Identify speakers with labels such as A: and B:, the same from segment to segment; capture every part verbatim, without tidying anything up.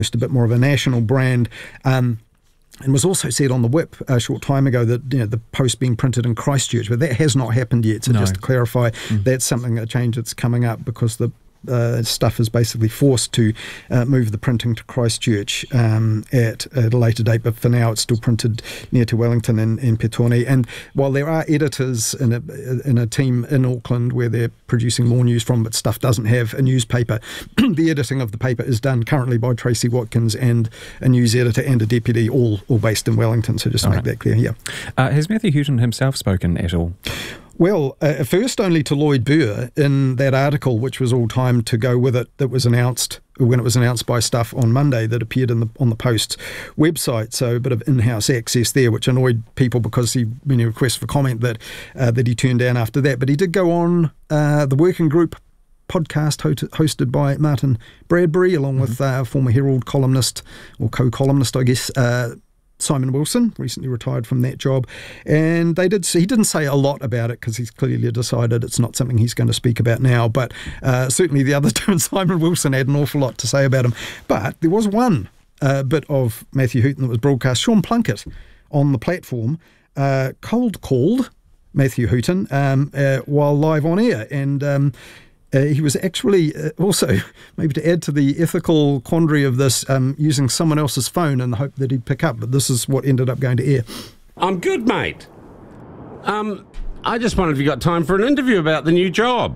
A: just a bit more of a national brand. Um, and was also said on the whip a short time ago that, you know, the Post being printed in Christchurch, but that has not happened yet. So no. Just to clarify, mm. that's something, a change that's coming up because the Uh, stuff is basically forced to uh, move the printing to Christchurch um, at, at a later date, but for now it's still printed near to Wellington and, and Petone. And while there are editors in a, in a team in Auckland where they're producing more news from, but stuff doesn't have a newspaper, the editing of the paper is done currently by Tracy Watkins and a news editor and a deputy, all all based in Wellington. So just to
B: all
A: make
B: right.
A: that clear, yeah.
B: Uh, has Matthew Hooton himself spoken at all?
A: Well, uh, first only to Lloyd Burr in that article, which was all timed to go with it, that was announced when it was announced by Stuff on Monday that appeared in the on the Post's website. So a bit of in-house access there, which annoyed people because he many requests for comment that uh, that he turned down after that. But he did go on uh, the Working Group podcast ho- hosted by Martin Bradbury, along mm-hmm. with uh, former Herald columnist or co-columnist, I guess, uh, Simon Wilson, recently retired from that job, and they did. He didn't say a lot about it because he's clearly decided it's not something he's going to speak about now. But uh, certainly the other two and Simon Wilson had an awful lot to say about him. But there was one uh, bit of Matthew Hooton that was broadcast. Sean Plunkett on the platform uh, cold called Matthew Hooton um, uh, while live on air, and. Um, Uh, he was actually uh, also, maybe to add to the ethical quandary of this, um, using someone else's phone in the hope that he'd pick up. But this is what ended up going to air.
C: I'm good, mate. Um, I just wondered if you got time for an interview about the new job.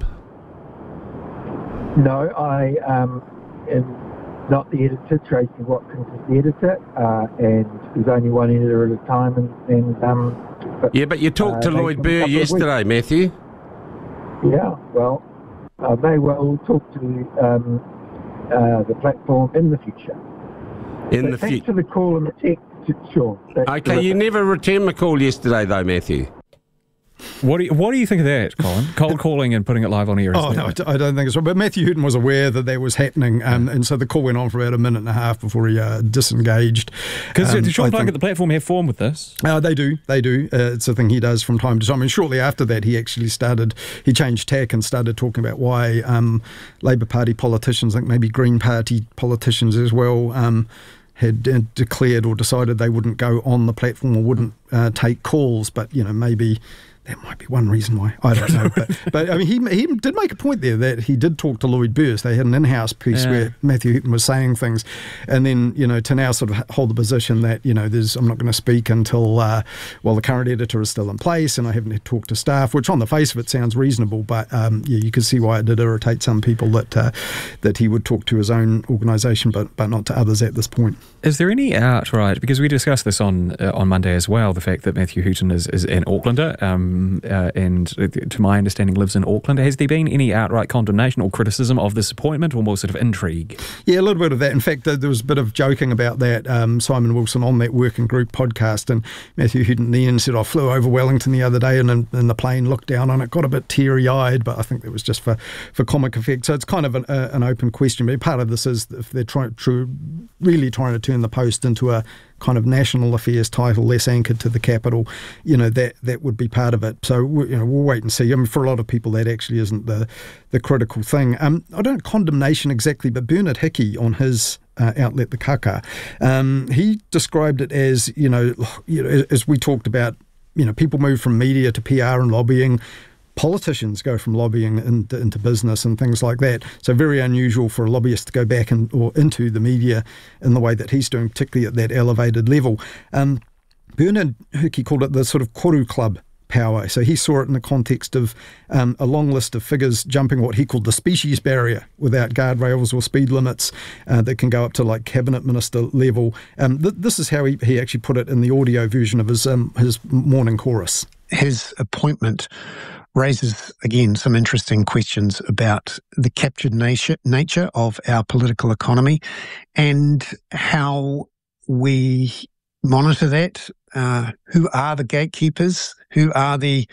D: No, I um, am not the editor. Tracy Watkins is the editor, uh, and there's only one editor at a time. And, and um, but,
C: yeah, but you talked
D: uh,
C: to Lloyd Burr yesterday, Matthew.
D: Yeah, well. I uh, may well talk to um, uh, the platform in the future.
C: In
D: so
C: the future.
D: Thanks for the call and the text, sure. That's
C: okay,
D: terrific.
C: You never returned my call yesterday, though, Matthew.
B: What do you, what do you think of that, Colin? Cold calling and putting it live on air?
A: Oh, no, I, d- I don't think it's right. But Matthew Hooton was aware that that was happening, um, and so the call went on for about a minute and a half before he uh, disengaged.
B: Because um, Sean
A: I
B: Plunkett,
A: think,
B: the platform, have form with this?
A: Uh, they do, they do. Uh, it's a thing he does from time to time. And shortly after that, he actually started, he changed tack and started talking about why um, Labour Party politicians, I think maybe Green Party politicians as well, um, had uh, declared or decided they wouldn't go on the platform or wouldn't uh, take calls. But, you know, maybe... that might be one reason why. I don't know. But, but I mean, he he did make a point there that he did talk to Lloyd Burr. They had an in-house piece yeah. where Matthew Hooton was saying things. And then, you know, to now sort of hold the position that, you know, there's I'm not going to speak until, uh, well, the current editor is still in place and I haven't talked to staff, which on the face of it sounds reasonable. But, um, yeah, you can see why it did irritate some people that uh, that he would talk to his own organisation, but but not to others at this point.
B: Is there any outright, because we discussed this on uh, on Monday as well, the fact that Matthew Hooton is, is an Aucklander, um, Uh, and to my understanding lives in Auckland. Has there been any outright condemnation or criticism of this appointment, or more sort of intrigue?
A: Yeah, a little bit of that. In fact, there was a bit of joking about that. Um, Simon Wilson on that Working Group podcast, and Matthew Hooton in the end said, I flew over Wellington the other day and in, in the plane looked down on it, got a bit teary-eyed, but I think that was just for, for comic effect. So it's kind of an, uh, an open question. But part of this is if they're trying to, really trying to turn the Post into a kind of national affairs title, less anchored to the capital, you know, that that would be part of it. So, you know, we'll wait and see. I mean, for a lot of people, that actually isn't the, the critical thing. Um, I don't condemnation exactly, but Bernard Hickey on his uh, outlet, The Kaka, um, he described it as, you know, you know, as we talked about, you know, people move from media to P R and lobbying. Politicians go from lobbying into, into business and things like that. So very unusual for a lobbyist to go back and, or into the media in the way that he's doing, particularly at that elevated level. Um, Bernard Hickey called it the sort of koru club power. So he saw it in the context of um, a long list of figures jumping what he called the species barrier without guardrails or speed limits uh, that can go up to like cabinet minister level. Um, th- this is how he, he actually put it in the audio version of his um, his morning chorus.
E: His appointment raises, again, some interesting questions about the captured nature, nature of our political economy and how we monitor that. Uh, who are the gatekeepers? Who are the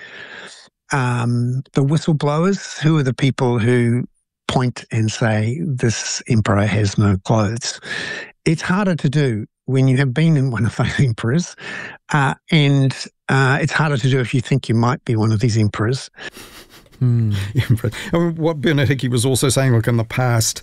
E: um, the whistleblowers? Who are the people who point and say, this emperor has no clothes? It's harder to do when you have been in one of those emperors, uh, and uh, it's harder to do if you think you might be one of these emperors.
A: Hmm. I mean, what Bernard Hickey was also saying, like in the past,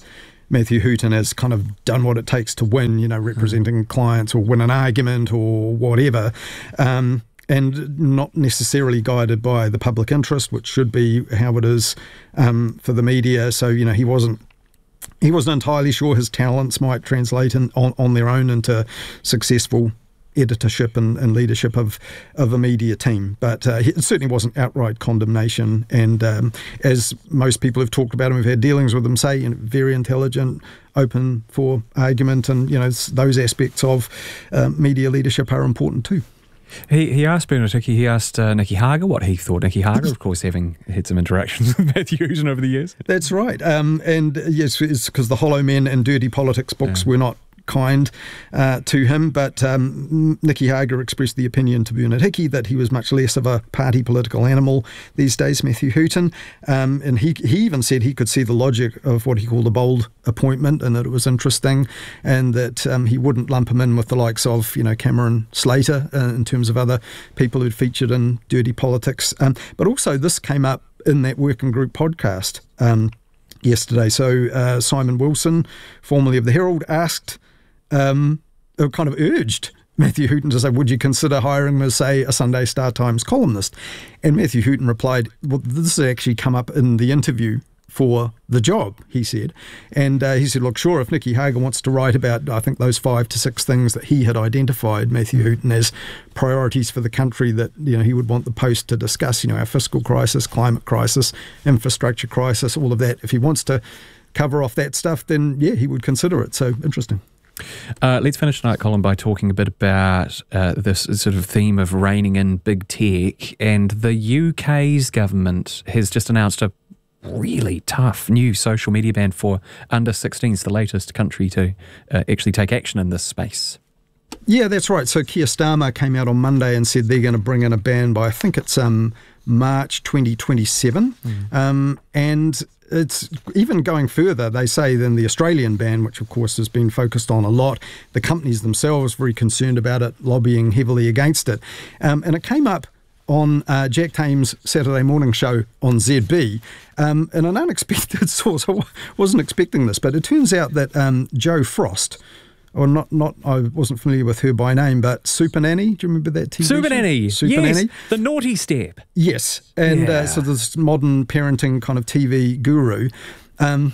A: Matthew Hooton has kind of done what it takes to win, you know, representing clients or win an argument or whatever. Um, and not necessarily guided by the public interest, which should be how it is um, for the media. So, you know, he wasn't he wasn't entirely sure his talents might translate in, on, on their own into successful editorship and, and leadership of, of a media team. But uh, it certainly wasn't outright condemnation. And um, as most people who've talked about him, who've had dealings with him, say, you know, very intelligent, open for argument, and, you know, those aspects of uh, media leadership are important too.
B: He he asked Bernard Hickey, he asked uh, Nicky Hager what he thought. Nicky Hager, of course, having had some interactions with Matthew Hooton over the years.
A: That's right. Um, and yes, it's because the Hollow Men and Dirty Politics books
B: yeah.
A: were not kind uh, to him, but um, Nicky Hager expressed the opinion to Bernard Hickey that he was much less of a party political animal these days, Matthew Hooton, um, and he he even said he could see the logic of what he called a bold appointment and that it was interesting, and that um, he wouldn't lump him in with the likes of, you know, Cameron Slater uh, in terms of other people who'd featured in Dirty Politics. Um, but also this came up in that working group podcast um, yesterday. So uh, Simon Wilson, formerly of the Herald, asked Um, kind of urged Matthew Hooton to say, would you consider hiring him as, say, a Sunday Star Times columnist? And Matthew Hooton replied, well, this has actually come up in the interview for the job, he said. And uh, he said, look, sure, if Nicky Hager wants to write about, I think, those five to six things that he had identified, Matthew Hooton, as priorities for the country that, you know, he would want the Post to discuss, you know, our fiscal crisis, climate crisis, infrastructure crisis, all of that. If he wants to cover off that stuff, then, yeah, he would consider it. So, interesting.
B: Uh, let's finish tonight, Colin, by talking a bit about uh, this sort of theme of reining in big tech. And the U K's government has just announced a really tough new social media ban for under sixteens, the latest country to uh, actually take action in this space.
A: Yeah, that's right. So Keir Starmer came out on Monday and said they're going to bring in a ban by, I think it's um, March twenty twenty-seven. Mm. Um, and it's even going further, they say, than the Australian ban, which of course has been focused on a lot. The companies themselves very concerned about it, lobbying heavily against it. Um, and it came up on uh, Jack Thames' Saturday morning show on Z B um, in an unexpected source. I wasn't expecting this, but it turns out that um, Jo Frost, or not, not, I wasn't familiar with her by name, but Super Nanny. Do you remember that T V
B: Super
A: show?
B: Nanny.
A: Super
B: yes,
A: Nanny.
B: The naughty step.
A: Yes. And
B: yeah.
A: uh, so this modern parenting kind of T V guru, um,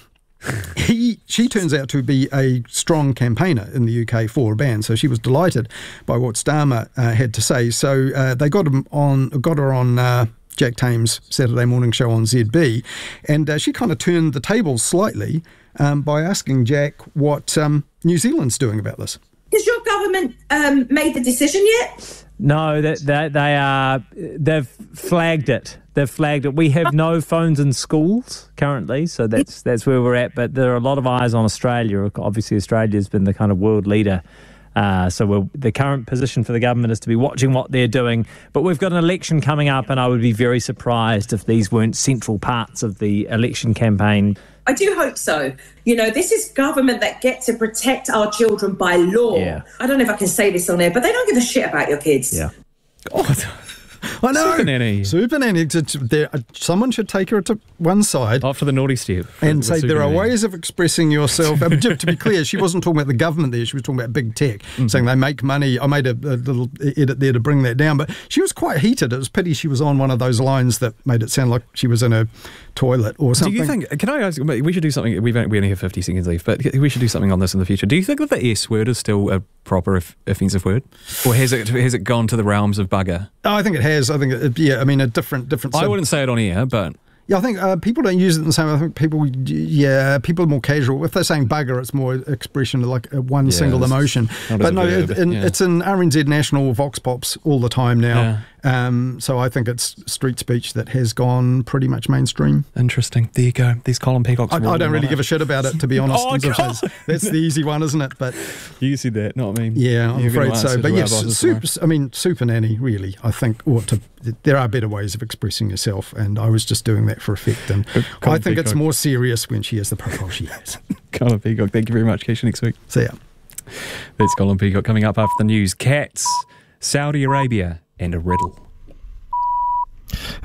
A: he she turns out to be a strong campaigner in the U K for a ban. So she was delighted by what Starmer uh, had to say. So uh, they got him on, got her on uh, Jack Thames' Saturday morning show on Z B, and uh, she kind of turned the tables slightly um, by asking Jack what um, New Zealand's doing about this.
F: Has your government um, made the decision yet?
G: No, that they, they are. They've flagged it. They've flagged it. We have no phones in schools currently, so that's that's where we're at. But there are a lot of eyes on Australia. Obviously, Australia's been the kind of world leader. Uh, so we're, the current position for the government is to be watching what they're doing. But we've got an election coming up, and I would be very surprised if these weren't central parts of the election campaign.
F: I do hope so. You know, this is government that get to protect our children by law.
G: Yeah.
F: I don't know if I can say this on air, but they don't give a shit about your kids.
G: Yeah.
B: God.
A: I know.
B: Super Nanny.
A: Super Nanny. It's- there- Someone should take her to one side
B: Off to the naughty step.
A: and
B: with
A: say
B: Super
A: there are
B: Nanny.
A: ways of expressing yourself. I mean, to, to be clear, she wasn't talking about the government there. She was talking about big tech, mm-hmm. saying they make money. I made a, a little edit there to bring that down, but she was quite heated. It was pity she was on one of those lines that made it sound like she was in a toilet or something.
B: Do you think, can I ask, we should do something, we've only, we only have fifty seconds left, but we should do something on this in the future. Do you think that the S word is still a proper off- offensive word? Or has it has it gone to the realms of bugger?
A: Oh, I think it has. I think, it, yeah, I mean, a different... different.
B: I
A: sub-
B: wouldn't say it on air, but...
A: Yeah, I think uh, people don't use it in the same way. I think people, yeah, people are more casual. If they're saying bugger, it's more expression of like a one
B: Yeah,
A: single
B: it's
A: emotion.
B: not as
A: But
B: a
A: no,
B: verb,
A: it, in,
B: yeah.
A: it's in R N Z National Vox Pops all the time now.
B: Yeah.
A: Um, so I think it's street speech that has gone pretty much mainstream.
B: Interesting. There you go. These Colin Peacocks.
A: I, I don't really give a shit about it, to be honest.
B: Oh,
A: As if
B: God.
A: it's- That's the easy one, isn't it? But
B: You said that, not me.
A: yeah, I'm
B: You're gonna
A: afraid so.
B: answer
A: But
B: to our
A: yes,
B: bosses
A: super,
B: tomorrow.
A: I mean, Super Nanny really, I think, ought to. There are better ways of expressing yourself, and I was just doing that for effect. And
B: Colin
A: I think it's
B: Peacock.
A: more serious when she has the profile she has.
B: Colin Peacock, thank you very much. Catch you next week.
A: So yeah.
B: That's Colin Peacock coming up after the news. Cats, Saudi Arabia, and a riddle.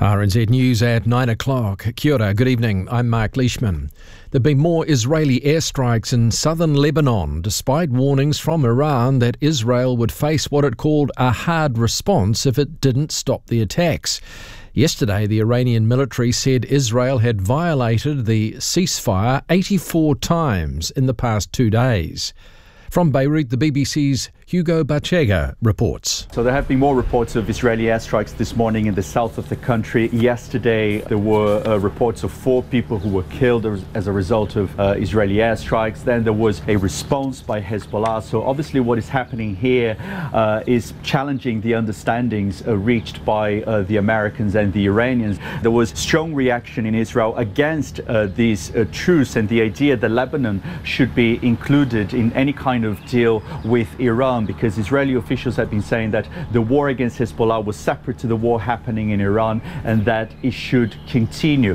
H: R N Z News at nine o'clock. Kia ora, good evening. I'm Mark Leishman. There have been more Israeli airstrikes in southern Lebanon, despite warnings from Iran that Israel would face what it called a hard response if it didn't stop the attacks. Yesterday, the Iranian military said Israel had violated the ceasefire eighty-four times in the past two days. From Beirut, the B B C's Hugo Bachega reports.
I: So there have been more reports of Israeli airstrikes this morning in the south of the country. Yesterday, there were uh, reports of four people who were killed as a result of uh, Israeli airstrikes. Then there was a response by Hezbollah. So obviously what is happening here uh, is challenging the understandings uh, reached by uh, the Americans and the Iranians. There was strong reaction in Israel against uh, these uh, truce and the idea that Lebanon should be included in any kind of deal with Iran, because Israeli officials have been saying that the war against Hezbollah was separate to the war happening in Iran and that it should continue.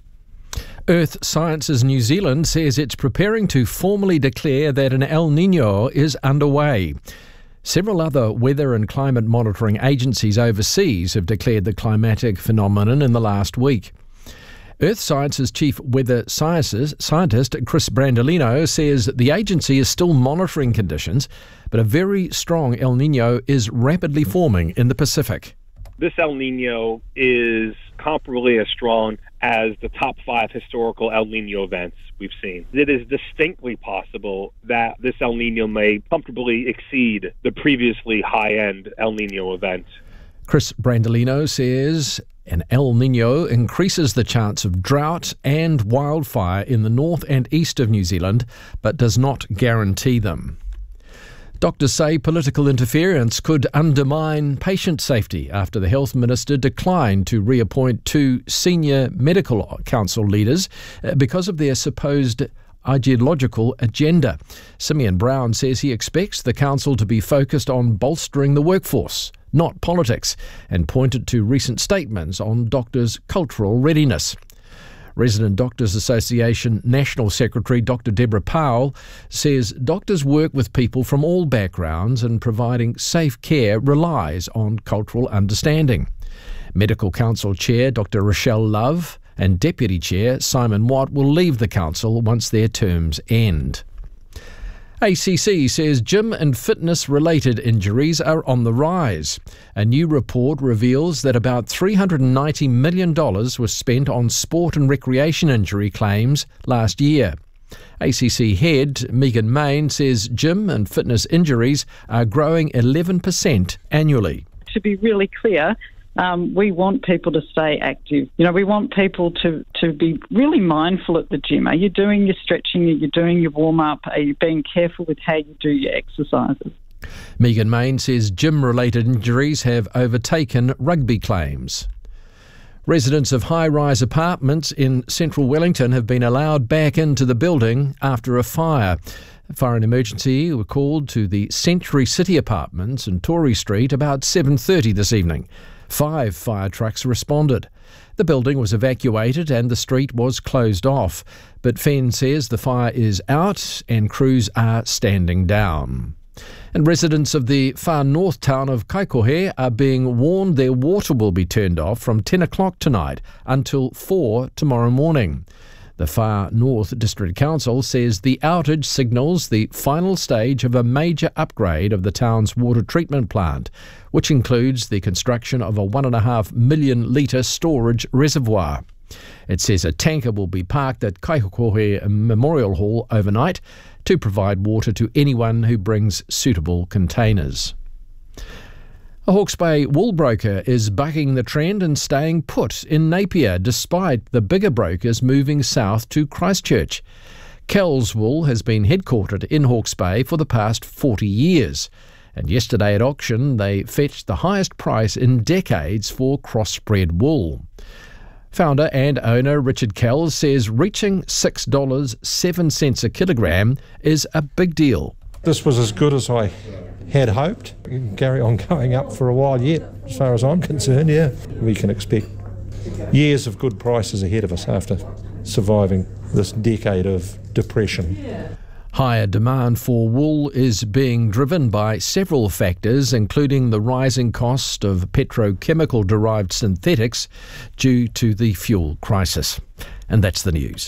H: Earth Sciences New Zealand says it's preparing to formally declare that an El Niño is underway. Several other weather and climate monitoring agencies overseas have declared the climatic phenomenon in the last week. Earth Sciences Chief Weather Scientist Chris Brandolino says the agency is still monitoring conditions, but a very strong El Niño is rapidly forming in the Pacific.
J: This El Niño is comparably as strong as the top five historical El Niño events we've seen. It is distinctly possible that this El Niño may comfortably exceed the previously high-end El Niño event.
H: Chris Brandolino says an El Niño increases the chance of drought and wildfire in the north and east of New Zealand, but does not guarantee them. Doctors say political interference could undermine patient safety after the Health Minister declined to reappoint two senior medical council leaders because of their supposed ideological agenda. Simeon Brown says he expects the council to be focused on bolstering the workforce, not politics, and pointed to recent statements on doctors' cultural readiness. Resident Doctors Association National Secretary Doctor Deborah Powell says doctors work with people from all backgrounds and providing safe care relies on cultural understanding. Medical Council Chair Doctor Rochelle Love and Deputy Chair Simon Watt will leave the council once their terms end. A C C says gym and fitness-related injuries are on the rise. A new report reveals that about three hundred ninety million dollars was spent on sport and recreation injury claims last year. A C C head Megan Main says gym and fitness injuries are growing eleven percent annually.
K: To be really clear, Um, we want people to stay active. You know, we want people to, to be really mindful at the gym. Are you doing your stretching? Are you doing your warm-up? Are you being careful with how you do your exercises?
H: Megan Main says gym-related injuries have overtaken rugby claims. Residents of high-rise apartments in central Wellington have been allowed back into the building after a fire. Fire and emergency were called to the Century City Apartments in Tory Street about seven thirty this evening. Five fire trucks responded. The building was evacuated and the street was closed off, but Fenn says the fire is out and crews are standing down. And residents of the far north town of Kaikohe are being warned their water will be turned off from ten o'clock tonight until four tomorrow morning. The Far North District Council says the outage signals the final stage of a major upgrade of the town's water treatment plant, which includes the construction of a one and a half million litre storage reservoir. It says a tanker will be parked at Kaikohe Memorial Hall overnight to provide water to anyone who brings suitable containers. A Hawke's Bay wool broker is bucking the trend and staying put in Napier despite the bigger brokers moving south to Christchurch. Kells Wool has been headquartered in Hawke's Bay for the past forty years, and yesterday at auction they fetched the highest price in decades for crossbred wool. Founder and owner Richard Kells says reaching six dollars seven cents a kilogram is a big deal.
L: This was as good as I had hoped. We can carry on going up for a while yet, as far as I'm concerned, yeah. We can expect years of good prices ahead of us after surviving this decade of depression.
H: Higher demand for wool is being driven by several factors, including the rising cost of petrochemical-derived synthetics due to the fuel crisis. And that's the news.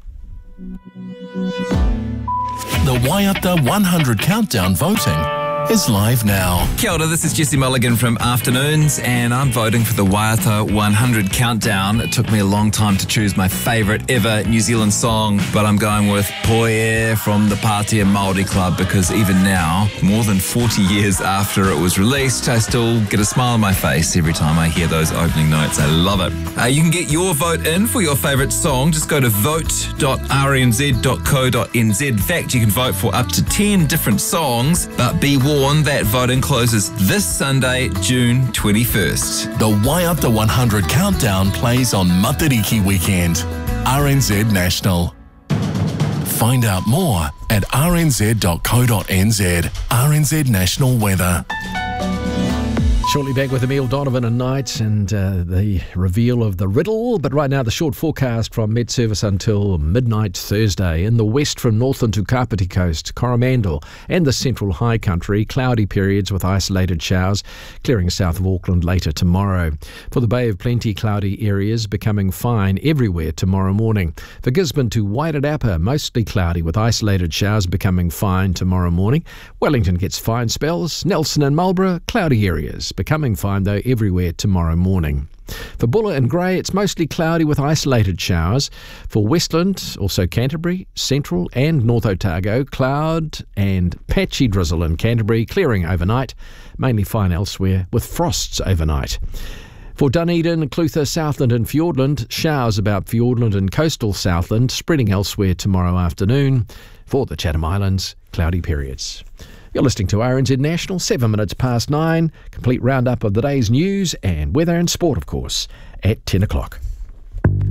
M: The Waiata one hundred Countdown voting is live now.
N: Kia ora, this is Jesse Mulligan from Afternoons, and I'm voting for the Waiata one hundred Countdown. It took me a long time to choose my favourite ever New Zealand song, but I'm going with Poe from the Pātea Māori Club, because even now, more than forty years after it was released, I still get a smile on my face every time I hear those opening notes. I love it. Uh, you can get your vote in for your favourite song. Just go to vote dot r n z dot co dot n z. In fact, you can vote for up to ten different songs, but be warned, that voting closes this Sunday, June twenty-first.
M: The Waiata one hundred Countdown plays on Matariki weekend. R N Z National. Find out more at r n z dot co dot n z. R N Z National Weather.
H: Shortly back with Emile Donovan and Knight and uh, the reveal of the riddle. But right now, the short forecast from Met Service until midnight Thursday. In the west from Northland to Kapiti Coast, Coromandel and the central high country, cloudy periods with isolated showers, clearing south of Auckland later tomorrow. For the Bay of Plenty, cloudy areas becoming fine everywhere tomorrow morning. For Gisborne to Wairarapa, mostly cloudy with isolated showers becoming fine tomorrow morning. Wellington gets fine spells. Nelson and Marlborough, cloudy areas. Becoming fine, though, everywhere tomorrow morning. For Buller and Grey, it's mostly cloudy with isolated showers. For Westland, also Canterbury, Central and North Otago, cloud and patchy drizzle in Canterbury, clearing overnight. Mainly fine elsewhere, with frosts overnight. For Dunedin, Clutha, Southland and Fiordland, showers about Fiordland and coastal Southland, spreading elsewhere tomorrow afternoon. For the Chatham Islands, cloudy periods. You're listening to R N Z National, seven minutes past nine. Complete roundup of the day's news and weather and sport, of course, at ten o'clock.